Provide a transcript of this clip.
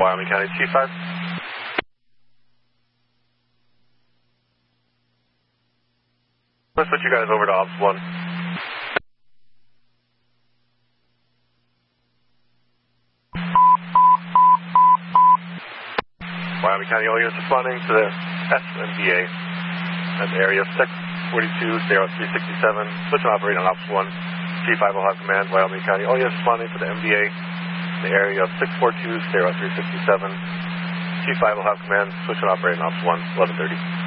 Wyoming County, Chief 5. Let's switch you guys over to Ops 1. Wyoming County, all units responding to the SMBA at the area of 642, 0367. Switch and operate on Ops 1. G5 will have command, Wyoming County, all units responding to the MBA in the area of 642, 0367. G5 will have command, switch and operate on Ops 1, 1130.